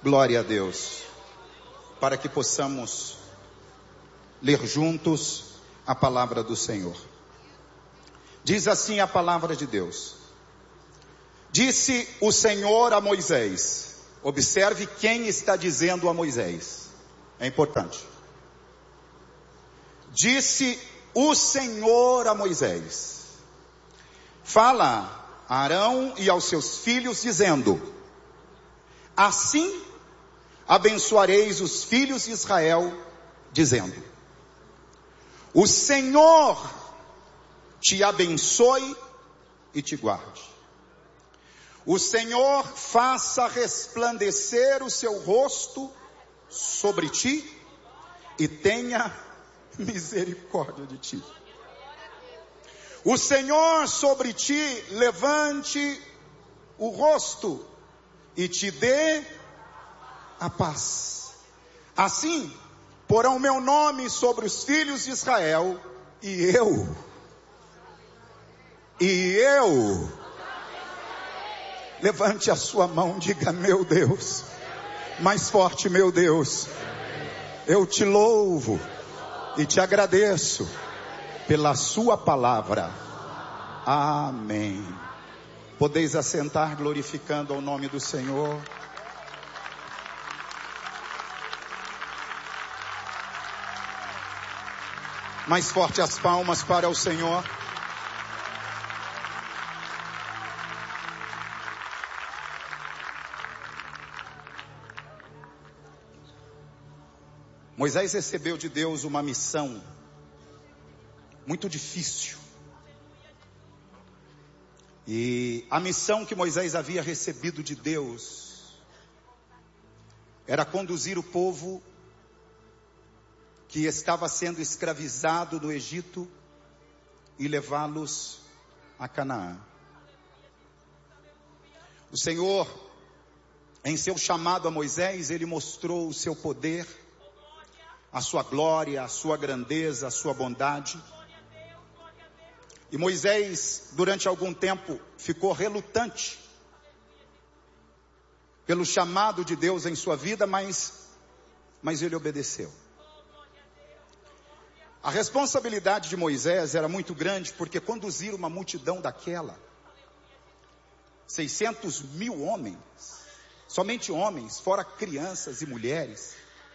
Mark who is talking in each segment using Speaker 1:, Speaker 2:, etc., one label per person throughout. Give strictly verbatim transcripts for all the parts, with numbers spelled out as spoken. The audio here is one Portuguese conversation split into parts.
Speaker 1: Glória a Deus. Para que possamos ler juntos a palavra do Senhor. Diz assim a palavra de Deus. Disse o Senhor a Moisés. Observe quem está dizendo a Moisés. É importante. Disse o Senhor a Moisés. Fala a Arão e aos seus filhos, dizendo: assim abençoareis os filhos de Israel, dizendo: o Senhor te abençoe e te guarde. O Senhor faça resplandecer o seu rosto sobre ti e tenha misericórdia de ti. O Senhor sobre ti levante o rosto e te dê a paz. Assim porão meu nome sobre os filhos de Israel, e eu, e eu, levante a sua mão, diga: meu Deus, mais forte, meu Deus, eu te louvo e te agradeço pela sua palavra. Amém. Podeis assentar, glorificando ao nome do Senhor. Mais forte as palmas para o Senhor. Moisés recebeu de Deus uma missão muito difícil. E a missão que Moisés havia recebido de Deus era conduzir o povo que estava sendo escravizado no Egito e levá-los a Canaã. O Senhor, em seu chamado a Moisés, ele mostrou o seu poder, a sua glória, a sua grandeza, a sua bondade. E Moisés, durante algum tempo, ficou relutante pelo chamado de Deus em sua vida, mas, mas ele obedeceu. A responsabilidade de Moisés era muito grande, porque conduzir uma multidão daquela, seiscentos mil homens, somente homens, fora crianças e mulheres,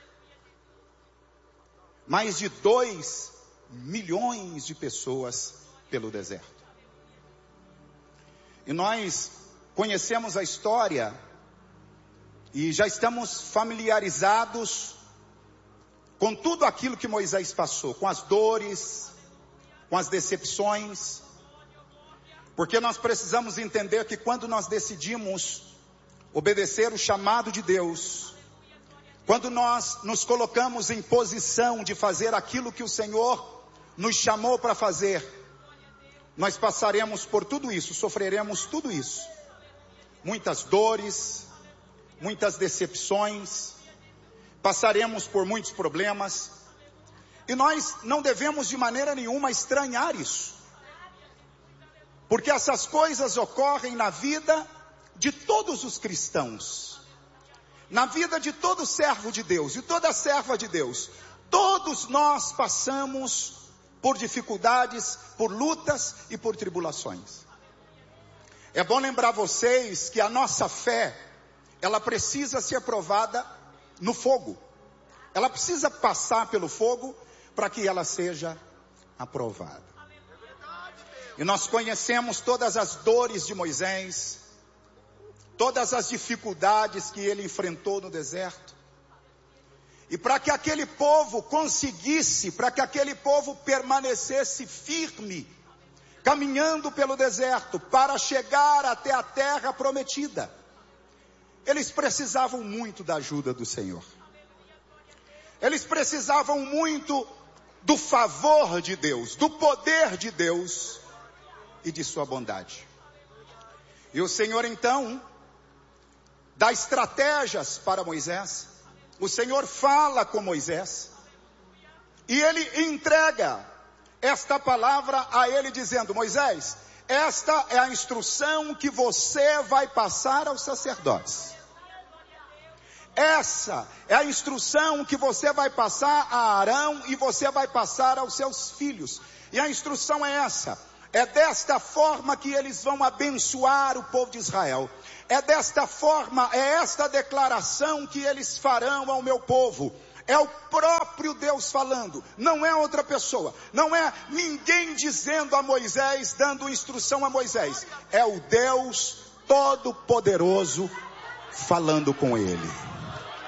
Speaker 1: mais de dois milhões de pessoas pelo deserto. E nós conhecemos a história e já estamos familiarizados com tudo aquilo que Moisés passou, com as dores, com as decepções, porque nós precisamos entender que quando nós decidimos obedecer o chamado de Deus, quando nós nos colocamos em posição de fazer aquilo que o Senhor nos chamou para fazer, nós passaremos por tudo isso, sofreremos tudo isso, muitas dores, muitas decepções, passaremos por muitos problemas, e nós não devemos de maneira nenhuma estranhar isso, porque essas coisas ocorrem na vida de todos os cristãos, na vida de todo servo de Deus e toda serva de Deus. Todos nós passamos por dificuldades, por lutas e por tribulações. É bom lembrar vocês que a nossa fé, ela precisa ser provada no fogo. Ela precisa passar pelo fogo para que ela seja aprovada. E nós conhecemos todas as dores de Moisés, todas as dificuldades que ele enfrentou no deserto. E para que aquele povo conseguisse, para que aquele povo permanecesse firme, caminhando pelo deserto, para chegar até a terra prometida, eles precisavam muito da ajuda do Senhor. Eles precisavam muito do favor de Deus, do poder de Deus e de sua bondade. E o Senhor então dá estratégias para Moisés. O Senhor fala com Moisés e ele entrega esta palavra a ele, dizendo: Moisés, esta é a instrução que você vai passar aos sacerdotes. Essa é a instrução que você vai passar a Arão e você vai passar aos seus filhos. E a instrução é essa: é desta forma que eles vão abençoar o povo de Israel. É desta forma, é esta declaração que eles farão ao meu povo. É o próprio Deus falando, não é outra pessoa, não é ninguém dizendo a Moisés, dando instrução a Moisés. É o Deus Todo-Poderoso falando com ele.